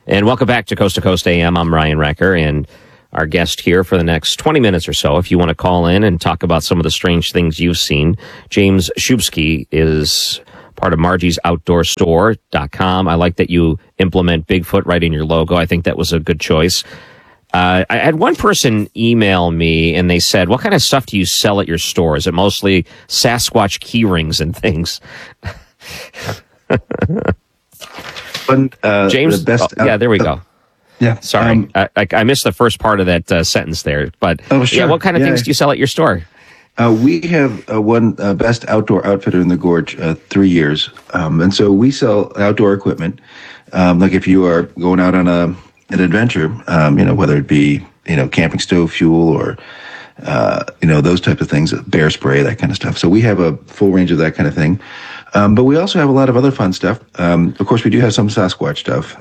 And welcome back to Coast AM. I'm Ryan Recker, and our guest here for the next 20 minutes or so, if you want to call in and talk about some of the strange things you've seen, James Shubsky is part of margiesoutdoorstore.com. I like that you implement Bigfoot right in your logo. I think that was a good choice. I had one person email me, and they said, what kind of stuff do you sell at your store? Is it mostly Sasquatch key rings and things? James, there we go. Yeah, sorry, I missed the first part of that sentence there. But sure. Yeah, what kind of things do you sell at your store? We have won Best Outdoor Outfitter in the Gorge 3 years, and so we sell outdoor equipment. Like if you are going out on an adventure, whether it be camping stove fuel or those type of things, bear spray, that kind of stuff. So we have a full range of that kind of thing. But we also have a lot of other fun stuff. Of course, we do have some Sasquatch stuff,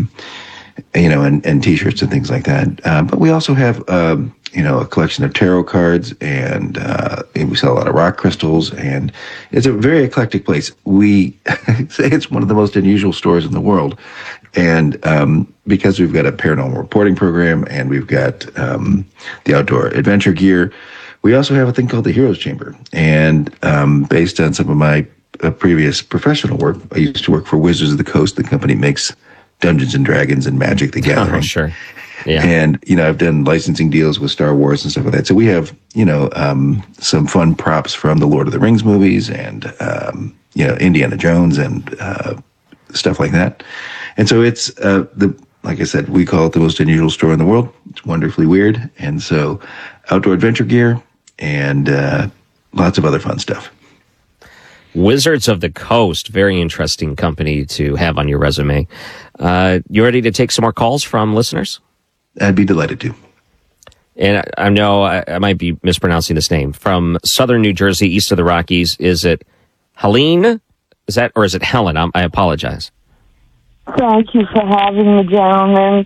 and T-shirts and things like that. But we also have, a collection of tarot cards, and we sell a lot of rock crystals, and it's a very eclectic place. We say it's one of the most unusual stores in the world. And because we've got a paranormal reporting program, and we've got the outdoor adventure gear, we also have a thing called the Heroes Chamber. And based on some of my previous professional work, I used to work for Wizards of the Coast. The company makes Dungeons and Dragons and Magic the Gathering. Oh, sure. Yeah. And, I've done licensing deals with Star Wars and stuff like that. So we have, some fun props from the Lord of the Rings movies and, Indiana Jones and stuff like that. And so it's, like I said, we call it the most unusual store in the world. It's wonderfully weird. And so outdoor adventure gear and lots of other fun stuff. Wizards of the Coast, very interesting company to have on your resume. You ready to take some more calls from listeners? I'd be delighted to. And I know I might be mispronouncing this name. From southern New Jersey, east of the Rockies, is it Helene? Is it Helen? I apologize. Thank you for having me, gentlemen.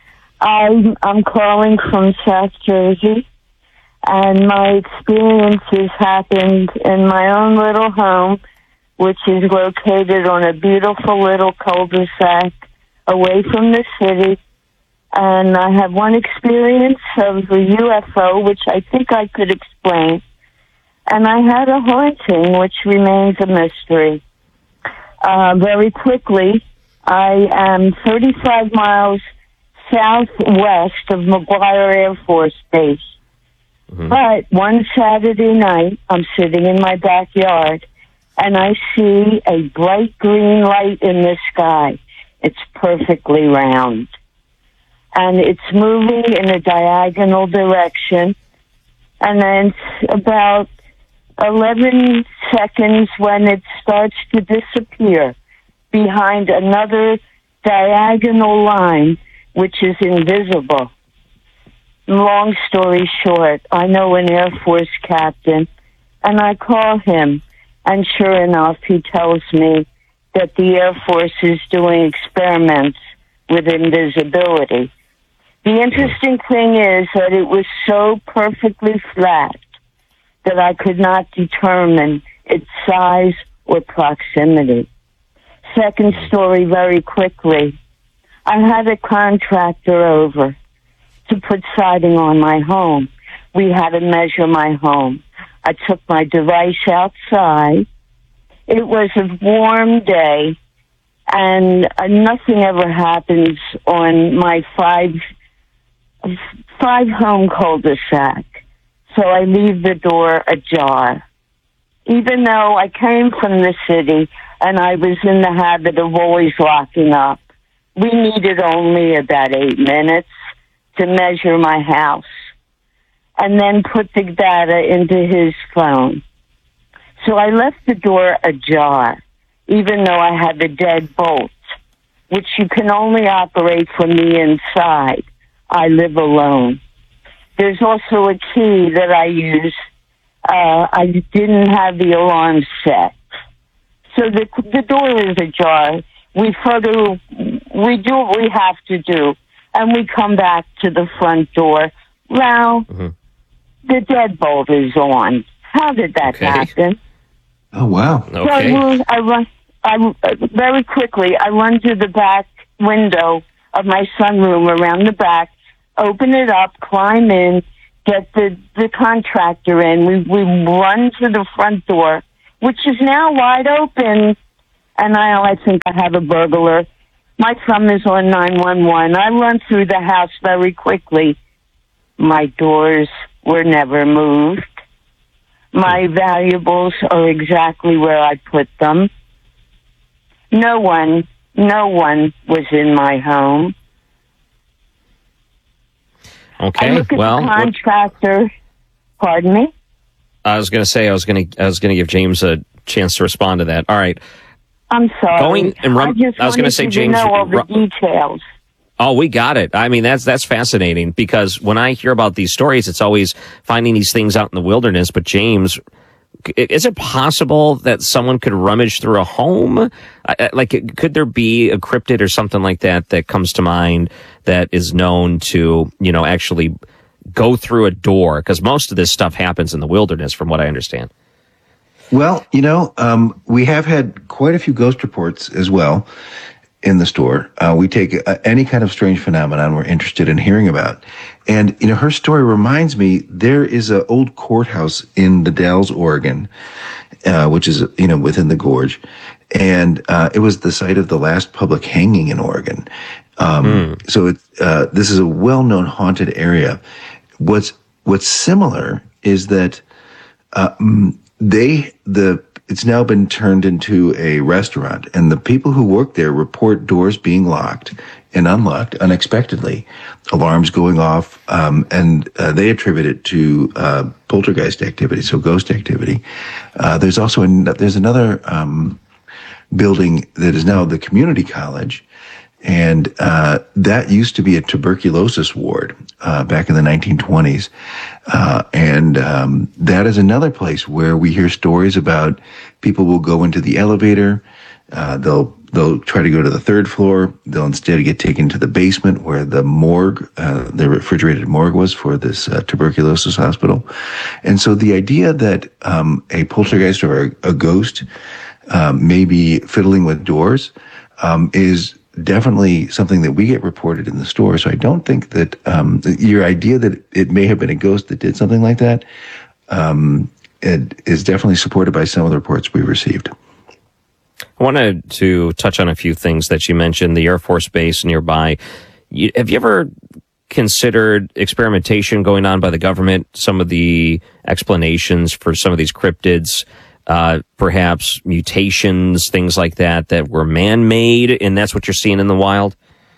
I'm calling from South Jersey, and my experiences happened in my own little home, which is located on a beautiful little cul-de-sac away from the city. And I have one experience of a UFO, which I think I could explain. And I had a haunting, which remains a mystery. Very quickly, I am 35 miles southwest of McGuire Air Force Base. Mm-hmm. But one Saturday night, I'm sitting in my backyard, and I see a bright green light in the sky. It's perfectly round. And it's moving in a diagonal direction. And then it's about 11 seconds when it starts to disappear behind another diagonal line, which is invisible. Long story short, I know an Air Force captain, and I call him, and sure enough, he tells me that the Air Force is doing experiments with invisibility. The interesting thing is that it was so perfectly flat that I could not determine its size or proximity. Second story, very quickly. I had a contractor over to put siding on my home. We had to measure my home. I took my device outside. It was a warm day, and nothing ever happens on my five home cul-de-sac. So I leave the door ajar. Even though I came from the city and I was in the habit of always locking up, we needed only about 8 minutes to measure my house and then put the data into his phone. So I left the door ajar, even though I had the dead bolt, which you can only operate from the inside. I live alone. There's also a key that I use. I didn't have the alarm set. So the door is ajar. We do what we have to do, and we come back to the front door. Now, the deadbolt is on. How did that happen? Oh, wow. Okay. So I run very quickly. I run to the back window of my sunroom around the back, open it up, climb in, get the contractor in. We run to the front door, which is now wide open, and I think I have a burglar. My thumb is on 911. I run through the house very quickly. My doors were never moved. My valuables are exactly where I put them. No one was in my home. Okay, I look at the contractor. Pardon me? I was going to say I was going to give James a chance to respond to that. All right. I'm sorry. I was going to say, James, know all the details. Oh, we got it. I mean, that's fascinating, because when I hear about these stories, it's always finding these things out in the wilderness. But James, is it possible that someone could rummage through a home? Could there be a cryptid or something like that comes to mind that is known to, actually go through a door? Because most of this stuff happens in the wilderness, from what I understand. Well, we have had quite a few ghost reports as well in the store. We take any kind of strange phenomenon we're interested in hearing about. And, her story reminds me, there is an old courthouse in the Dalles, Oregon, which is, within the gorge. And it was the site of the last public hanging in Oregon. So this is a well-known haunted area. What's similar is that it's now been turned into a restaurant, and the people who work there report doors being locked and unlocked unexpectedly, alarms going off, and they attribute it to poltergeist activity, so ghost activity. There's also there's another building that is now the community college, and that used to be a tuberculosis ward back in the 1920s. And that is another place where we hear stories about people will go into the elevator, they'll try to go to the third floor, they'll instead get taken to the basement where the morgue, the refrigerated morgue was for this tuberculosis hospital. And so the idea that a poltergeist or a ghost may be fiddling with doors is definitely something that we get reported in the store. So I don't think that your idea that it may have been a ghost that did something like that it is definitely supported by some of the reports we received. I wanted to touch on a few things that you mentioned, the Air Force Base nearby. Have you ever considered experimentation going on by the government, some of the explanations for some of these cryptids, perhaps mutations, things like that were man-made, and that's what you're seeing in the wild?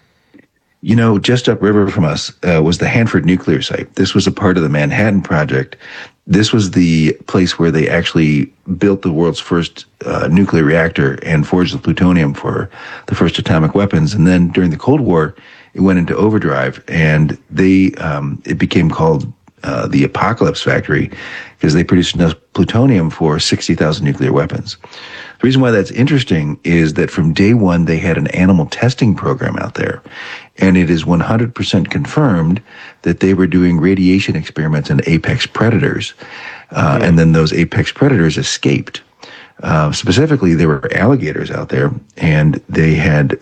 Just upriver from us was the Hanford nuclear site. This was a part of the Manhattan Project. This was the place where they actually built the world's first nuclear reactor and forged the plutonium for the first atomic weapons. And then during the Cold War, it went into overdrive, and it became called the Apocalypse Factory, because they produced enough plutonium for 60,000 nuclear weapons. The reason why that's interesting is that from day one, they had an animal testing program out there, and it is 100% confirmed that they were doing radiation experiments on apex predators, and then those apex predators escaped. Specifically, there were alligators out there, and they had...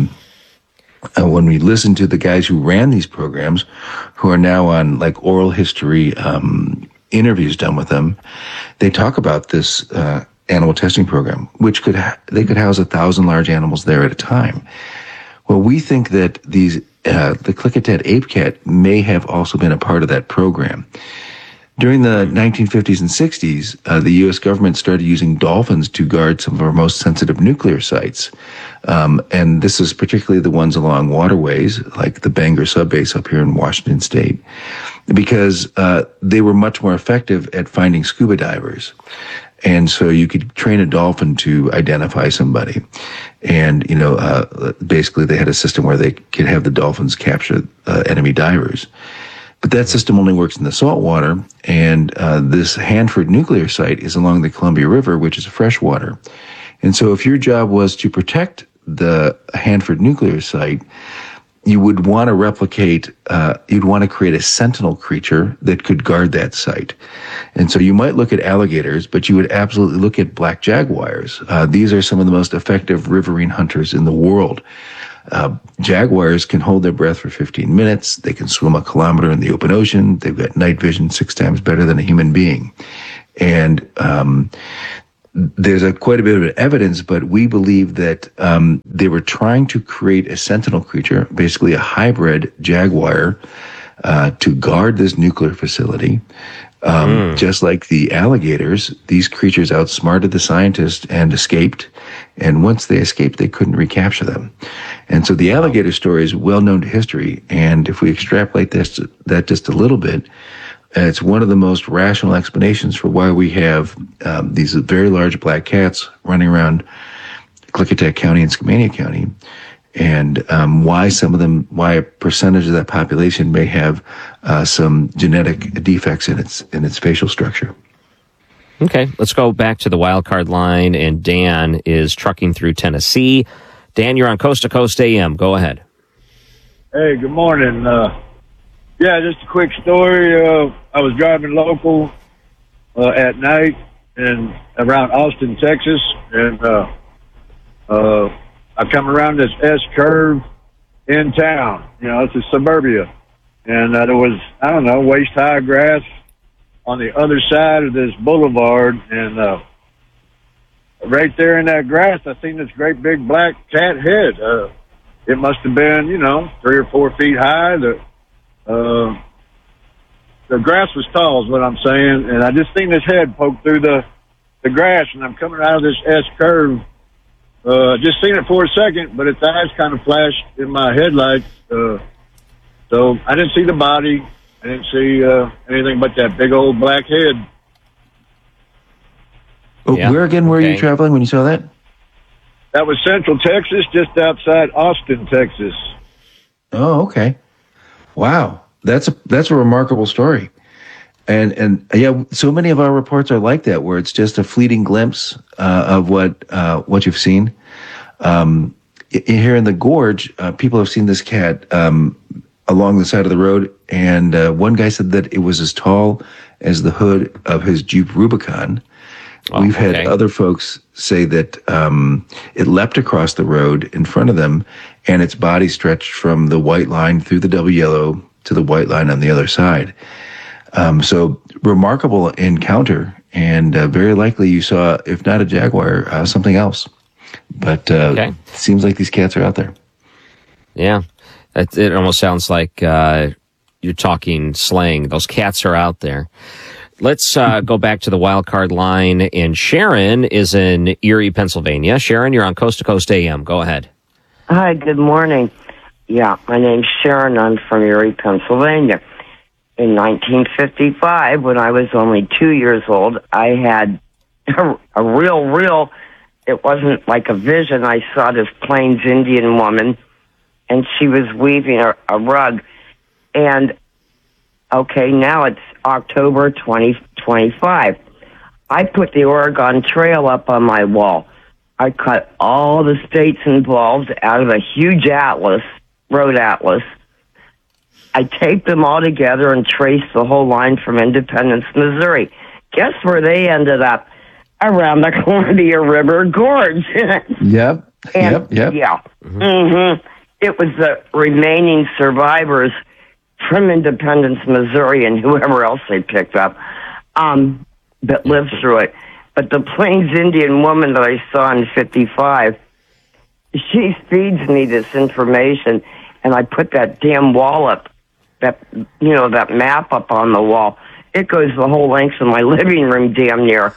when we listened to the guys who ran these programs, who are now on oral history interviews done with them, they talk about this animal testing program, which they could house 1,000 large animals there at a time. Well, we think that the Klickitat ape cat may have also been a part of that program. During the 1950s and 60s, the U.S. government started using dolphins to guard some of our most sensitive nuclear sites. And this is particularly the ones along waterways, like the Bangor subbase up here in Washington State, because they were much more effective at finding scuba divers. And so you could train a dolphin to identify somebody. And, basically they had a system where they could have the dolphins capture enemy divers. But that system only works in the salt water, and this Hanford nuclear site is along the Columbia River, which is freshwater. And so if your job was to protect the Hanford nuclear site, you would want to you'd want to create a sentinel creature that could guard that site. And so you might look at alligators, but you would absolutely look at black jaguars. These are some of the most effective riverine hunters in the world. Jaguars can hold their breath for 15 minutes. They can swim a kilometer in the open ocean. They've got night vision 6 times better than a human being. And there's quite a bit of evidence, but we believe that they were trying to create a sentinel creature, basically a hybrid jaguar, to guard this nuclear facility. Just like the alligators, these creatures outsmarted the scientists and escaped. And once they escaped, they couldn't recapture them. And so the alligator story is well known to history. And if we extrapolate that just a little bit, it's one of the most rational explanations for why we have these very large black cats running around Klickitat County and Skamania County, and why a percentage of that population may have some genetic defects in its facial structure. Okay, let's go back to the wild card line, and Dan is trucking through Tennessee. Dan, you're on Coast to Coast AM. Go ahead. Hey, good morning. Yeah, just a quick story. I was driving local at night and around Austin, Texas, and I come around this S curve in town. It's a suburbia, and there was, waist high grass on the other side of this boulevard, and right there in that grass, I seen this great big black cat head. It must have been, 3 or 4 feet high. The grass was tall is what I'm saying, and I just seen this head poke through the grass, and I'm coming out of this S curve. Just seen it for a second, but its eyes kind of flashed in my headlights. So I didn't see the body. I didn't see anything but that big old black head. Yeah. Where again were you traveling when you saw that? That was Central Texas, just outside Austin, Texas. Oh, okay. Wow. That's a remarkable story. And yeah, so many of our reports are like that, where it's just a fleeting glimpse of what you've seen. Here in the gorge, people have seen this cat along the side of the road, and one guy said that it was as tall as the hood of his Jeep Rubicon. We've had other folks say that it leapt across the road in front of them, and its body stretched from the white line through the double yellow to the white line on the other side. So remarkable encounter, and very likely you saw, if not a jaguar, something else. But it seems like these cats are out there. Yeah, it almost sounds like you're talking slang. Those cats are out there. Let's go back to the wild card line, and Sharon is in Erie, Pennsylvania. Sharon, you're on Coast to Coast AM. Go ahead. Hi, good morning. Yeah, my name's Sharon. I'm from Erie, Pennsylvania. In 1955, when I was only 2 years old, I had a real, it wasn't like a vision. I saw this Plains Indian woman, and she was weaving a rug. And, now it's October 2025. I put the Oregon Trail up on my wall. I cut all the states involved out of a huge atlas, road atlas. I taped them all together and traced the whole line from Independence, Missouri. Guess where they ended up? Around the Columbia River Gorge. Yep. Yeah. Mm-hmm. It was the remaining survivors from Independence, Missouri, and whoever else they picked up that lived through it. But the Plains Indian woman that I saw in 55, she feeds me this information, and I put that damn wall up, that map up on the wall. It goes the whole length of my living room, damn near.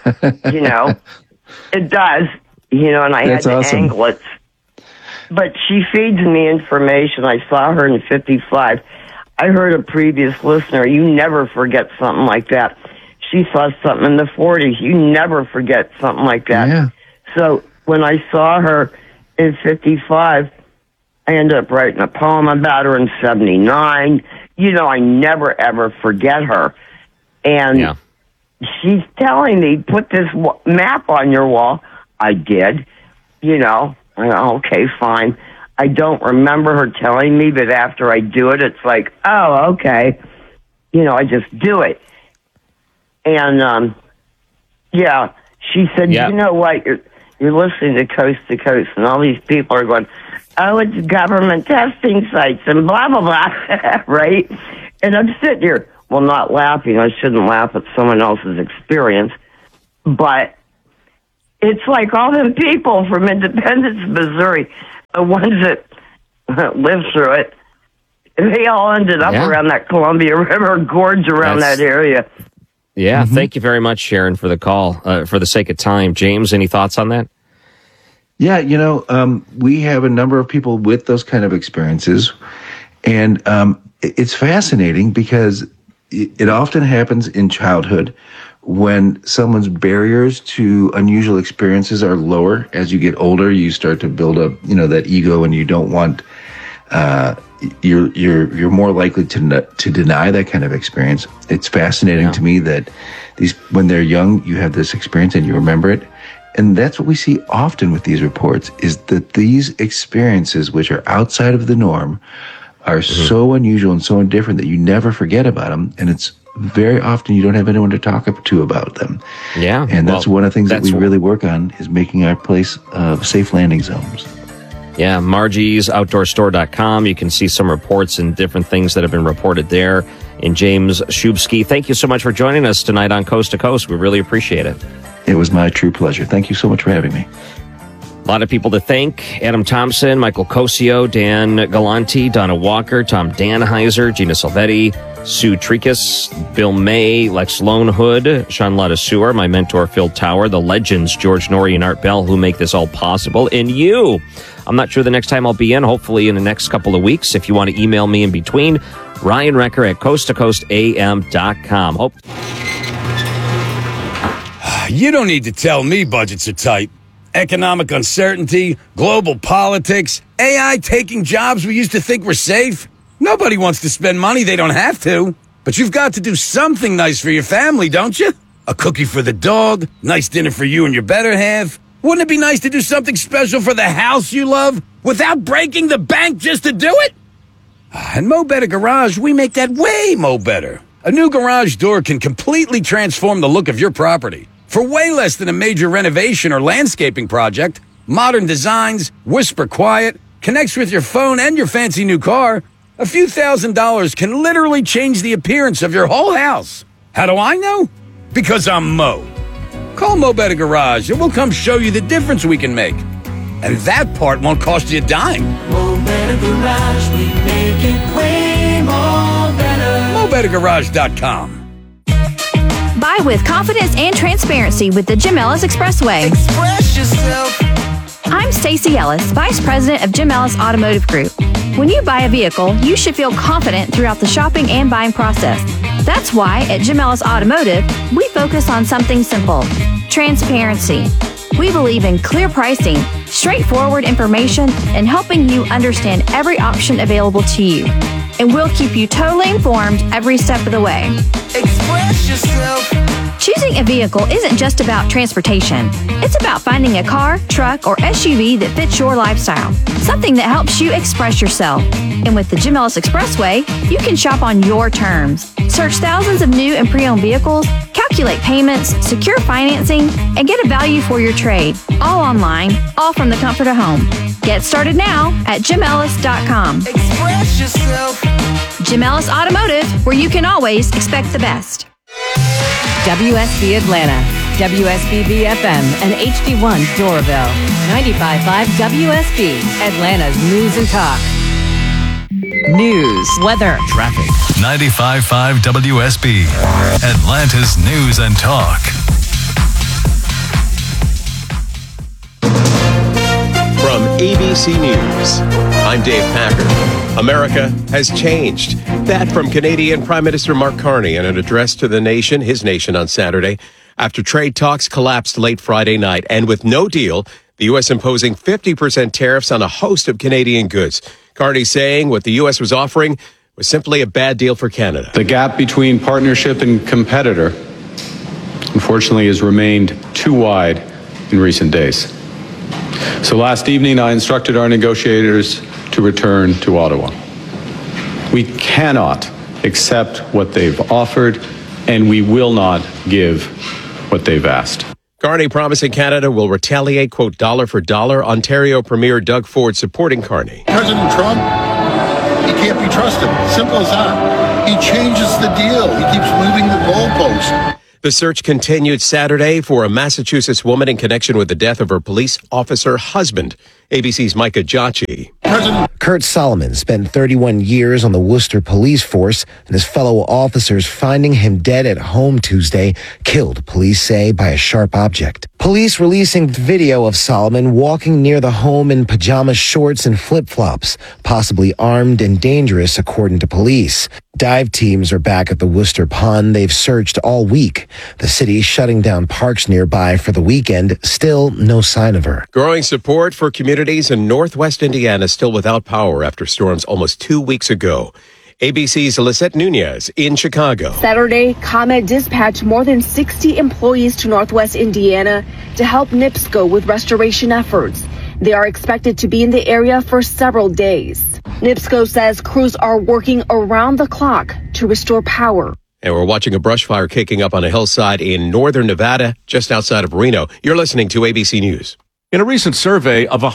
It does. And I That's had to awesome. angle it. But she feeds me information. I saw her in 55. I heard a previous listener, you never forget something like that. She saw something in the 40s. You never forget something like that. Yeah. So when I saw her in 55, I ended up writing a poem about her in 79. I never, ever forget her. And she's telling me, put this map on your wall. I did. Okay, fine. I don't remember her telling me, but after I do it, it's like, oh, okay. I just do it. And, she said, you know what? you're listening to Coast, and all these people are going, oh, it's government testing sites and blah, blah, blah, right? And I'm sitting here, well, not laughing. I shouldn't laugh at someone else's experience. But it's like all them people from Independence, Missouri, the ones that lived through it, they all ended up around that Columbia River Gorge around that area. Yeah, thank you very much, Sharon, for the call. For the sake of time, James, any thoughts on that? Yeah, we have a number of people with those kind of experiences, and it's fascinating because it often happens in childhood when someone's barriers to unusual experiences are lower. As you get older, you start to build up, that ego, and you don't want. You're more likely to deny that kind of experience. It's fascinating to me that when they're young, you have this experience and you remember it. And that's what we see often with these reports, is that these experiences, which are outside of the norm, are so unusual and so different that you never forget about them. And it's very often you don't have anyone to talk to about them. Yeah. And that's one of the things that we really work on, is making our place safe landing zones. Yeah, MargiesOutdoorStore.com. You can see some reports and different things that have been reported there. And James Shubsky, thank you so much for joining us tonight on Coast to Coast. We really appreciate it. It was my true pleasure. Thank you so much for having me. A lot of people to thank: Adam Thompson, Michael Cosio, Dan Galanti, Donna Walker, Tom Danheiser, Gina Salvetti, Sue Tricus, Bill May, Lex Lonehood, Sean Ladaseur, my mentor Phil Tower, the legends George Norrie and Art Bell, who make this all possible, and you. I'm not sure the next time I'll be in, hopefully in the next couple of weeks. If you want to email me in between, Ryan Recker at coasttocoastam.com. Hope. You don't need to tell me budgets are tight. Economic uncertainty, global politics, AI taking jobs we used to think were safe. Nobody wants to spend money they don't have to. But you've got to do something nice for your family, don't you? A cookie for the dog, nice dinner for you and your better half. Wouldn't it be nice to do something special for the house you love without breaking the bank just to do it? And Mo Better Garage, we make that way mo better. A new garage door can completely transform the look of your property. For way less than a major renovation or landscaping project, modern designs, whisper quiet, connects with your phone and your fancy new car, a few $1,000s can literally change the appearance of your whole house. How do I know? Because I'm Mo. Call Mo Better Garage and we'll come show you the difference we can make. And that part won't cost you a dime. Mo Better Garage, we make it way more better. MoBetterGarage.com. Buy with confidence and transparency with the Jim Ellis Expressway. Express yourself. I'm Stacey Ellis, Vice President of Jim Ellis Automotive Group. When you buy a vehicle, you should feel confident throughout the shopping and buying process. That's why at Jim Ellis Automotive, we focus on something simple: transparency. We believe in clear pricing, straightforward information, and helping you understand every option available to you. And we'll keep you totally informed every step of the way. Express yourself. Choosing a vehicle isn't just about transportation. It's about finding a car, truck, or SUV that fits your lifestyle. Something that helps you express yourself. And with the Jim Ellis Expressway, you can shop on your terms. Search thousands of new and pre-owned vehicles, calculate payments, secure financing, and get a value for your trade. All online, all from the comfort of home. Get started now at JimEllis.com. Express yourself. Jim Ellis Automotive, where you can always expect the best. WSB Atlanta, WSBB FM, and HD1 Doraville. 95.5 WSB, Atlanta's News and Talk. News, weather, traffic. 95.5 WSB, Atlanta's News and Talk. From ABC News, I'm Dave Packer. America has changed. That from Canadian Prime Minister Mark Carney in an address to his nation on Saturday, after trade talks collapsed late Friday night. And with no deal, the U.S. imposing 50% tariffs on a host of Canadian goods. Carney saying what the U.S. was offering was simply a bad deal for Canada. The gap between partnership and competitor, unfortunately, has remained too wide in recent days. So last evening, I instructed our negotiators to return to Ottawa. We cannot accept what they've offered, and we will not give what they've asked. Carney promising Canada will retaliate, quote, dollar for dollar. Ontario Premier Doug Ford supporting Carney. President Trump, he can't be trusted. Simple as that. He changes the deal. He keeps moving the goalpost. The search continued Saturday for a Massachusetts woman in connection with the death of her police officer husband. ABC's Micah Giacchi. Kurt Solomon spent 31 years on the Worcester police force, and his fellow officers finding him dead at home Tuesday, killed, police say, by a sharp object. Police releasing video of Solomon walking near the home in pajama shorts and flip-flops, possibly armed and dangerous, according to police. Dive teams are back at the Worcester Pond. They've searched all week. The city shutting down parks nearby for the weekend. Still no sign of her. Growing support for communities in northwest Indiana still without power after storms almost 2 weeks ago. ABC's Lisette Nunez in Chicago. Saturday, ComEd dispatched more than 60 employees to northwest Indiana to help NIPSCO with restoration efforts. They are expected to be in the area for several days. NIPSCO says crews are working around the clock to restore power. And we're watching a brush fire kicking up on a hillside in northern Nevada, just outside of Reno. You're listening to ABC News. In a recent survey of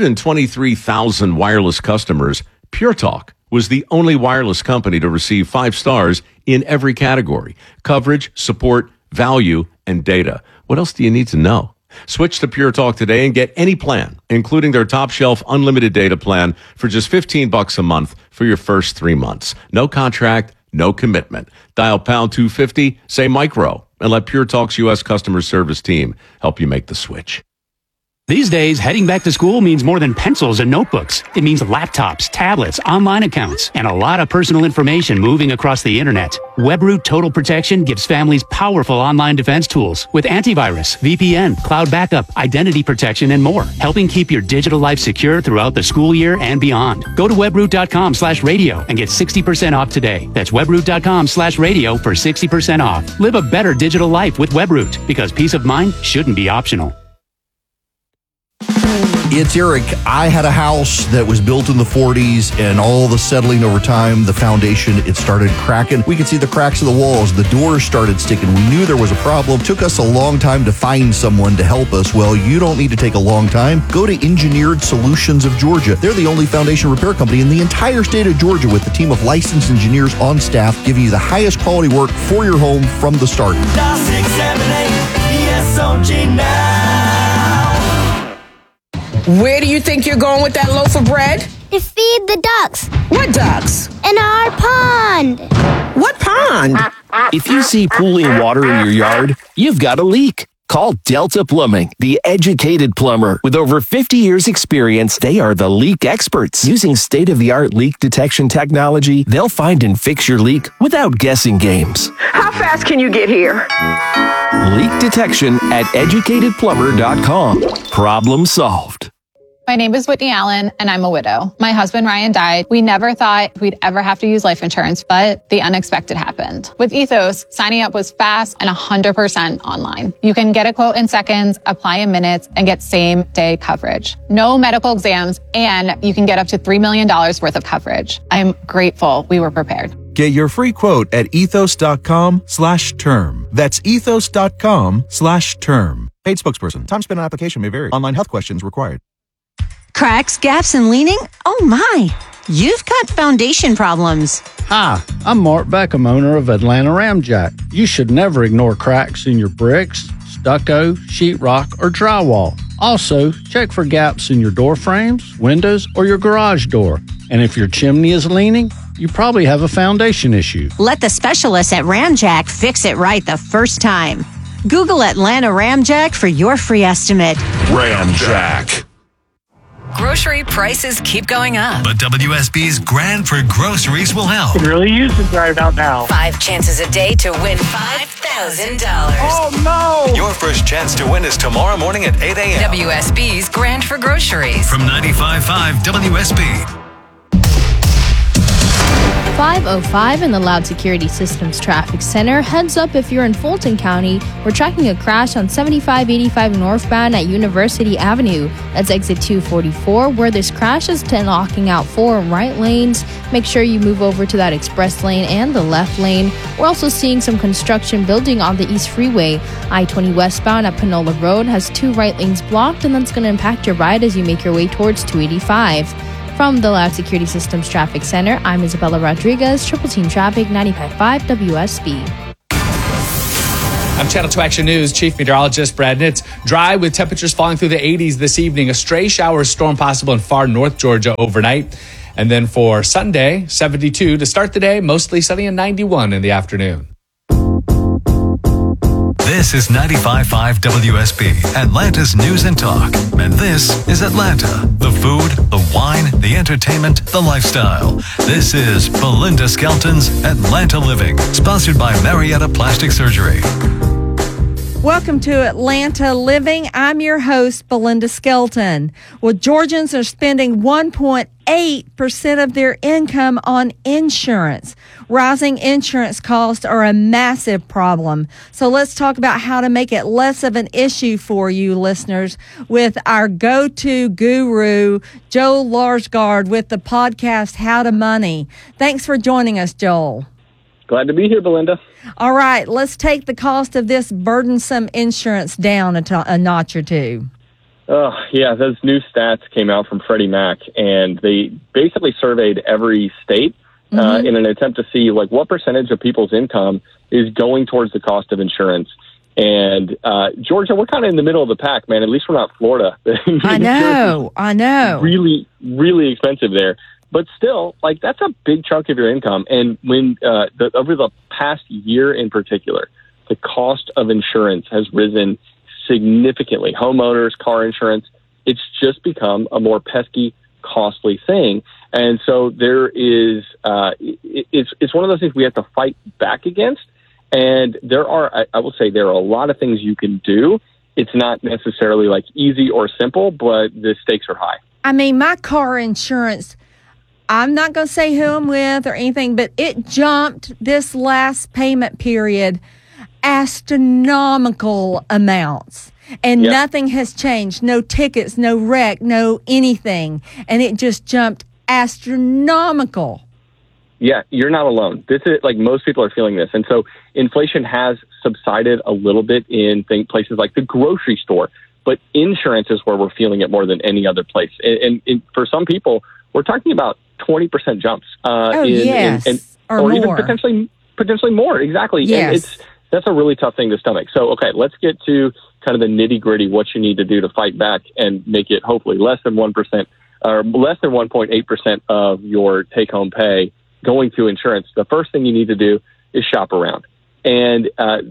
123,000 wireless customers, Pure Talk was the only wireless company to receive 5 stars in every category: coverage, support, value, and data. What else do you need to know? Switch to Pure Talk today and get any plan, including their top shelf unlimited data plan for just $15 a month for your first 3 months. No contract, no commitment. Dial pound 250, say micro, and let Pure Talk's U.S. customer service team help you make the switch. These days, heading back to school means more than pencils and notebooks. It means laptops, tablets, online accounts, and a lot of personal information moving across the internet. WebRoot Total Protection gives families powerful online defense tools with antivirus, VPN, cloud backup, identity protection, and more, helping keep your digital life secure throughout the school year and beyond. Go to webroot.com/radio and get 60% off today. That's webroot.com/radio for 60% off. Live a better digital life with WebRoot, because peace of mind shouldn't be optional. It's Eric. I had a house that was built in the 40s, and all the settling over time, the foundation, it started cracking. We could see the cracks of the walls. The doors started sticking. We knew there was a problem. Took us a long time to find someone to help us. Well, you don't need to take a long time. Go to Engineered Solutions of Georgia. They're the only foundation repair company in the entire state of Georgia, with a team of licensed engineers on staff, giving you the highest quality work for your home from the start. 678 ESOG now. Where do you think you're going with that loaf of bread? To feed the ducks. What ducks? In our pond. What pond? If you see pooling water in your yard, you've got a leak. Call Delta Plumbing, the educated plumber. With over 50 years experience, they are the leak experts. Using state-of-the-art leak detection technology, they'll find and fix your leak without guessing games. How fast can you get here? Leak detection at educatedplumber.com. Problem solved. My name is Whitney Allen, and I'm a widow. My husband, Ryan, died. We never thought we'd ever have to use life insurance, but the unexpected happened. With Ethos, signing up was fast and 100% online. You can get a quote in seconds, apply in minutes, and get same-day coverage. No medical exams, and you can get up to $3 million worth of coverage. I'm grateful we were prepared. Get your free quote at ethos.com/term. That's ethos.com/term. Paid spokesperson. Time spent on application may vary. Online health questions required. Cracks, gaps, and leaning? Oh my! You've got foundation problems. Hi, I'm Mark Beckham, owner of Atlanta Ramjack. You should never ignore cracks in your bricks, stucco, sheetrock, or drywall. Also, check for gaps in your door frames, windows, or your garage door. And if your chimney is leaning, you probably have a foundation issue. Let the specialists at Ramjack fix it right the first time. Google Atlanta Ramjack for your free estimate. Ramjack. Grocery prices keep going up. But WSB's Grand for Groceries will help. Could really use the drive out now. 5 chances a day to win $5,000. Oh, no! Your first chance to win is tomorrow morning at 8 a.m. WSB's Grand for Groceries. From 95.5 WSB. 505 in the Loud Security Systems Traffic Center. Heads up if you're in Fulton County. We're tracking a crash on 7585 northbound at University Avenue. That's exit 244, where this crash is locking out 4 right lanes. Make sure you move over to that express lane and the left lane. We're also seeing some construction building on the East Freeway. I-20 westbound at Panola Road has 2 right lanes blocked, and that's going to impact your ride as you make your way towards 285. From the Loud Security Systems Traffic Center, I'm Isabella Rodriguez, Triple Team Traffic, 95.5 WSB. I'm Channel 2 Action News Chief Meteorologist Brad Nitz. Dry with temperatures falling through the 80s this evening. A stray shower storm possible in far north Georgia overnight. And then for Sunday, 72 to start the day, mostly sunny and 91 in the afternoon. This is 95.5 WSB, Atlanta's News and Talk. And this is Atlanta. The food, the wine, the entertainment, the lifestyle. This is Belinda Skelton's Atlanta Living, sponsored by Marietta Plastic Surgery. Welcome to Atlanta Living. I'm your host, Belinda Skelton. Well, Georgians are spending 1.8% of their income on insurance. Rising insurance costs are a massive problem. So let's talk about how to make it less of an issue for you listeners with our go-to guru, Joel Larsgaard, with the podcast How to Money. Thanks for joining us, Joel. Glad to be here, Belinda. All right, let's take the cost of this burdensome insurance down a notch or two. Oh, yeah, those new stats came out from Freddie Mac, and they basically surveyed every state in an attempt to see, like, what percentage of people's income is going towards the cost of insurance. And Georgia, we're kind of in the middle of the pack, man. At least we're not Florida. I know. Really, really expensive there. But still, like, that's a big chunk of your income. And when over the past year in particular, the cost of insurance has risen significantly. Homeowners, car insurance, it's just become a more pesky, costly thing. And so there is, it's one of those things we have to fight back against. And there are, I will say, there are a lot of things you can do. It's not necessarily like easy or simple, but the stakes are high. I mean, my car insurance, I'm not going to say who I'm with or anything, but it jumped this last payment period astronomical amounts. And nothing has changed. No tickets, no wreck, no anything. And it just jumped astronomical. Yeah, you're not alone. This is like most people are feeling this. And so inflation has subsided a little bit in places like the grocery store. But insurance is where we're feeling it more than any other place. And for some people, we're talking about 20% jumps. Or more. Even potentially more. Exactly. Yes. And that's a really tough thing to stomach. So, okay, let's get to kind of the nitty gritty, what you need to do to fight back and make it hopefully less than 1% or less than 1.8% of your take home pay going to insurance. The first thing you need to do is shop around. And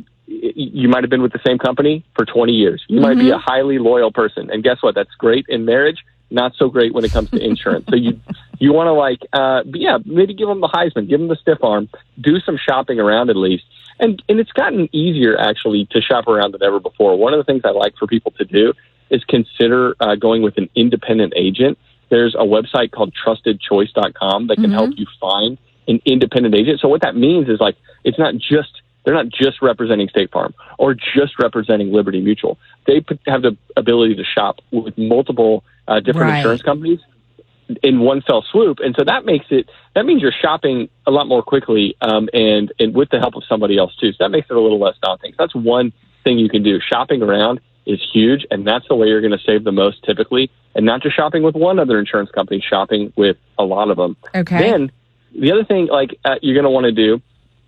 you might have been with the same company for 20 years. You might be a highly loyal person. And guess what? That's great in marriage. Not so great when it comes to insurance. So you want to maybe give them the Heisman, give them the stiff arm, do some shopping around at least. And it's gotten easier actually to shop around than ever before. One of the things I like for people to do is consider going with an independent agent. There's a website called trustedchoice.com that can help you find an independent agent. So what that means is like, they're not just representing State Farm or just representing Liberty Mutual. They have the ability to shop with multiple different insurance companies in one fell swoop. And so that means you're shopping a lot more quickly and with the help of somebody else too. So that makes it a little less daunting. So that's one thing you can do. Shopping around is huge, and that's the way you're going to save the most typically, and not just shopping with one other insurance company, shopping with a lot of them. Okay. Then the other thing you're going to want to do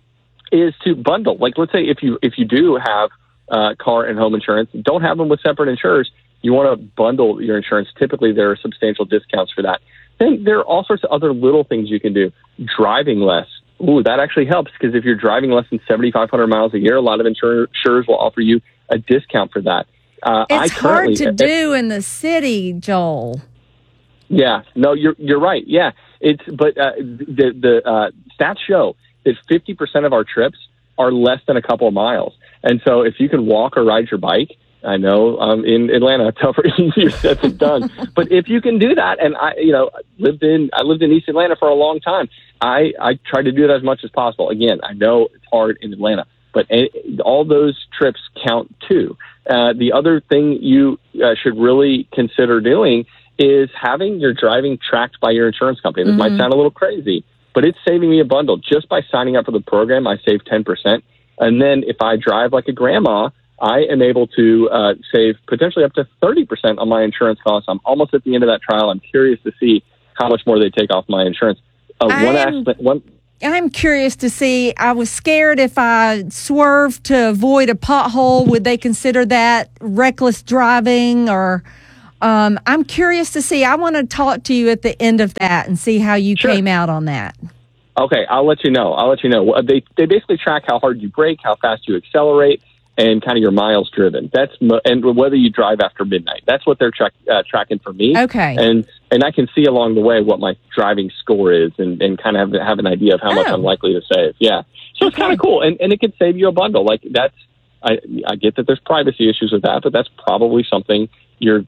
is to bundle. Like, let's say if you do have car and home insurance, don't have them with separate insurers. You want to bundle your insurance. Typically, there are substantial discounts for that. Then there are all sorts of other little things you can do. Driving less. Ooh, that actually helps because if you're driving less than 7,500 miles a year, a lot of insurers will offer you a discount for that. It's hard to do in the city, Joel. Yeah, no, you're right. Yeah, but the stats show that 50% of our trips are less than a couple of miles, and so if you can walk or ride your bike, I know in Atlanta, tougher, easier said than done. But if you can do that, and I lived in East Atlanta for a long time. I try to do that as much as possible. Again, I know it's hard in Atlanta, but all those trips count too. The other thing you should really consider doing is having your driving tracked by your insurance company. This might sound a little crazy, but it's saving me a bundle. Just by signing up for the program, I save 10%. And then if I drive like a grandma, I am able to save potentially up to 30% on my insurance costs. I'm almost at the end of that trial. I'm curious to see how much more they take off my insurance. I'm curious to see. I was scared if I swerved to avoid a pothole, would they consider that reckless driving? Or I'm curious to see. I want to talk to you at the end of that and see how you came out on that. Okay, I'll let you know. They basically track how hard you brake, how fast you accelerate, and kind of your miles driven. And whether you drive after midnight. That's what they're tracking for me. Okay. And I can see along the way what my driving score is and kind of have an idea of how much I'm likely to save. Yeah. So it's kind of cool. And it could save you a bundle. Like I get that there's privacy issues with that, but that's probably something if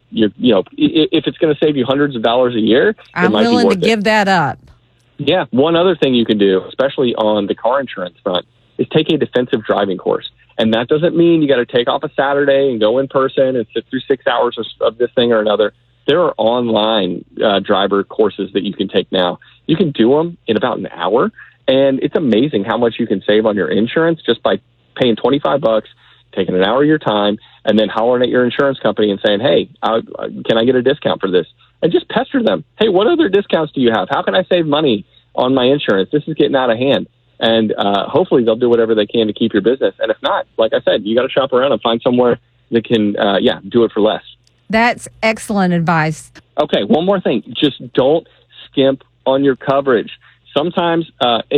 it's going to save you hundreds of dollars a year, I'm willing to give that up. Yeah. One other thing you can do, especially on the car insurance front, is take a defensive driving course. And that doesn't mean you got to take off a Saturday and go in person and sit through 6 hours of this thing or another. There are online driver courses that you can take now. You can do them in about an hour, and it's amazing how much you can save on your insurance just by paying $25, taking an hour of your time, and then hollering at your insurance company and saying, hey, can I get a discount for this? And just pester them. Hey, what other discounts do you have? How can I save money on my insurance? This is getting out of hand. And hopefully they'll do whatever they can to keep your business. And if not, like I said, you got to shop around and find somewhere that can, do it for less. That's excellent advice. Okay, one more thing. Just don't skimp on your coverage. Sometimes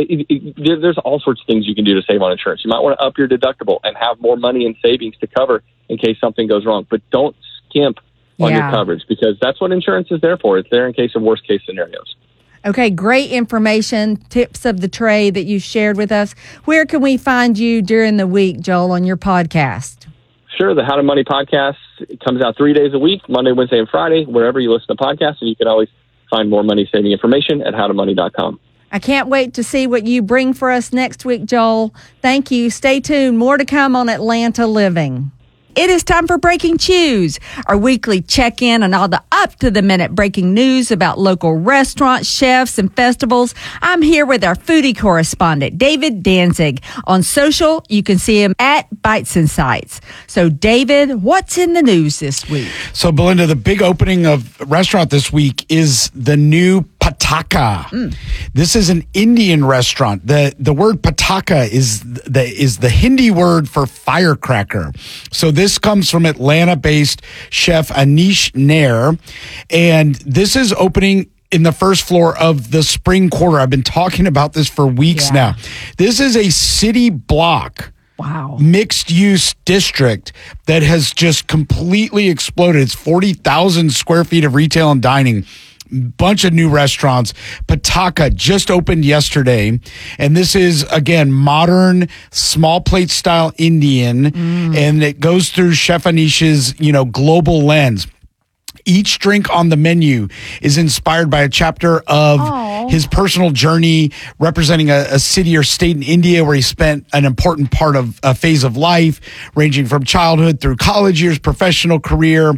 there's all sorts of things you can do to save on insurance. You might want to up your deductible and have more money in savings to cover in case something goes wrong. But don't skimp on your coverage, because that's what insurance is there for. It's there in case of worst case scenarios. Okay, great information, tips of the trade that you shared with us. Where can we find you during the week, Joel, on your podcast? Sure, the How to Money podcast comes out 3 days a week, Monday, Wednesday, and Friday, wherever you listen to podcasts, and you can always find more money-saving information at howtomoney.com. I can't wait to see what you bring for us next week, Joel. Thank you. Stay tuned. More to come on Atlanta Living. It is time for Breaking Chews, our weekly check-in on all the up-to-the-minute breaking news about local restaurants, chefs, and festivals. I'm here with our foodie correspondent, David Danzig. On social, you can see him at Bites and Sights. So, David, what's in the news this week? So, Belinda, the big opening of a restaurant this week is the new Pataka. This is an Indian restaurant. The word Pataka is the Hindi word for firecracker. So this comes from Atlanta-based chef Anish Nair, and this is opening in the first floor of the Spring Quarter. I've been talking about this for weeks now. This is a city block. Wow. Mixed-use district that has just completely exploded. It's 40,000 square feet of retail and dining. Bunch of new restaurants. Pataka just opened yesterday, and this is again modern small plate style Indian, and it goes through Chef Anish's global lens. Each drink on the menu is inspired by a chapter of his personal journey, representing a city or state in India where he spent an important part of a phase of life, ranging from childhood through college years, professional career.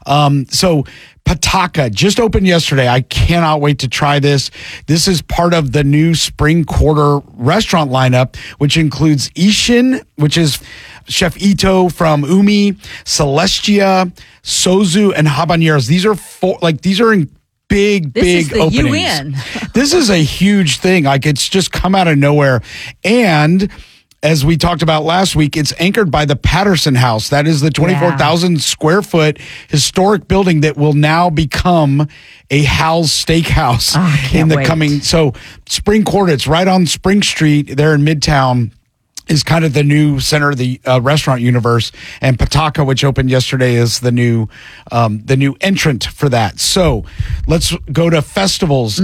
So Pataka just opened yesterday. I cannot wait to try this. This is part of the new Spring Quarter restaurant lineup, which includes Ishin, which is Chef Ito from Umi, Celestia, Sozu, and Habaneros. These are in big openings. UN. This is a huge thing. Like, it's just come out of nowhere. And as we talked about last week, it's anchored by the Patterson House. That is the 24,000 square foot historic building that will now become a Hal's Steakhouse in the coming. So Spring Quarter, it's right on Spring Street there in Midtown, is kind of the new center of the restaurant universe, and Pataka, which opened yesterday, is the new entrant for that. So let's go to festivals.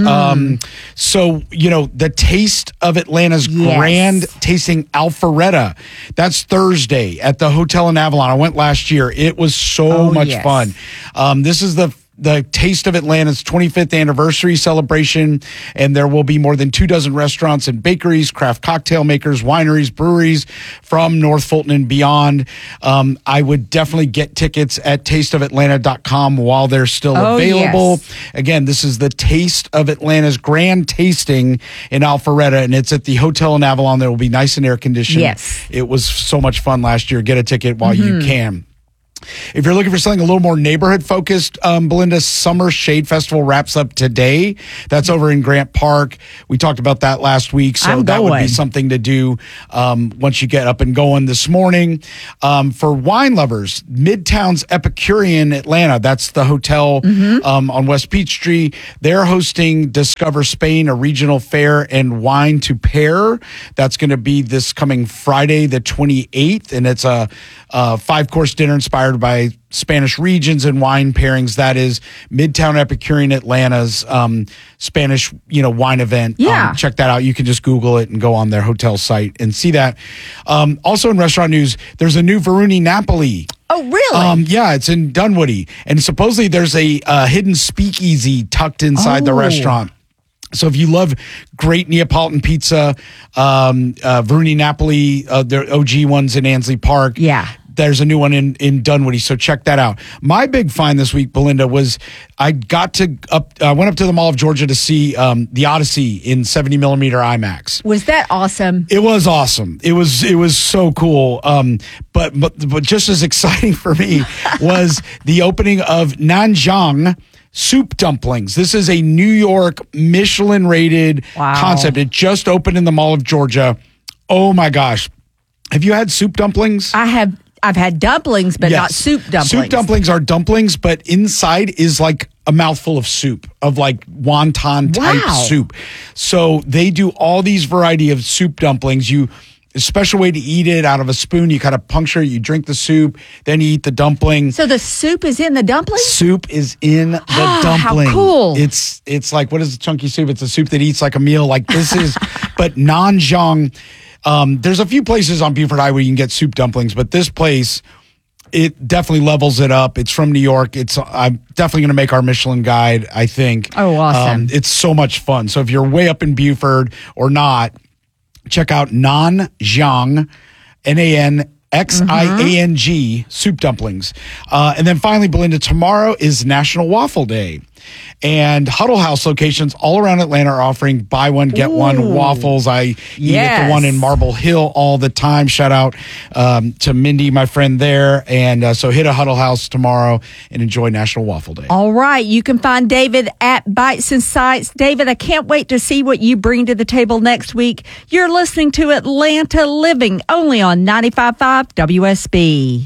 So the Taste of Atlanta's Grand Tasting Alpharetta. That's Thursday at the Hotel in Avalon. I went last year. It was so much fun. This is the the Taste of Atlanta's 25th anniversary celebration, and there will be more than 24 restaurants and bakeries, craft cocktail makers, wineries, breweries from North Fulton and beyond. I would definitely get tickets at tasteofatlanta.com while they're still available. Yes. Again, this is the Taste of Atlanta's grand tasting in Alpharetta, and it's at the Hotel in Avalon. That will be nice and air conditioned. Yes. It was so much fun last year. Get a ticket while you can. If you're looking for something a little more neighborhood focused, Belinda, Summer Shade Festival wraps up today. That's over in Grant Park. We talked about that last week, so that would be something to do once you get up and going this morning. For wine lovers, Midtown's Epicurean Atlanta, that's the hotel on West Peachtree. They're hosting Discover Spain, a regional fair and wine to pair. That's going to be this coming Friday, the 28th, and it's a 5-course dinner inspired by Spanish regions and wine pairings. That is Midtown Epicurean Atlanta's Spanish, wine event. Yeah. Check that out. You can just Google it and go on their hotel site and see that. Also in restaurant news, there's a new Veruni Napoli. Oh, really? Yeah, it's in Dunwoody. And supposedly there's a hidden speakeasy tucked inside the restaurant. So if you love great Neapolitan pizza, Veruni Napoli, their OG ones in Ansley Park. Yeah. There's a new one in Dunwoody, so check that out. My big find this week, Belinda, was I went up to the Mall of Georgia to see the Odyssey in 70mm IMAX. Was that awesome? It was awesome. It was so cool. But just as exciting for me was the opening of Nanjiang Soup Dumplings. This is a New York Michelin-rated concept. It just opened in the Mall of Georgia. Oh my gosh. Have you had soup dumplings? I have. I've had dumplings, but not soup dumplings. Soup dumplings are dumplings, but inside is like a mouthful of soup, of like wonton type soup. So they do all these variety of soup dumplings. A special way to eat it out of a spoon. You kind of puncture it, you drink the soup, then you eat the dumpling. So the soup is in the dumpling? Soup is in the dumpling. How cool. It's like, what is the chunky soup? It's a soup that eats like a meal. Like this is, but Nanjiang. There's a few places on Buford Highway you can get soup dumplings, but this place, it definitely levels it up. It's from New York. I'm definitely going to make our Michelin guide, I think. Oh, awesome. It's so much fun. So if you're way up in Buford or not, check out Nanjiang, Nanxiang soup dumplings. And then finally, Belinda, tomorrow is National Waffle Day. And Huddle House locations all around Atlanta are offering buy one, get one waffles. I eat at the one in Marble Hill all the time. Shout out to Mindy, my friend there. And so hit a Huddle House tomorrow and enjoy National Waffle Day. All right. You can find David at Bites and Sights. David, I can't wait to see what you bring to the table next week. You're listening to Atlanta Living, only on 95.5 WSB.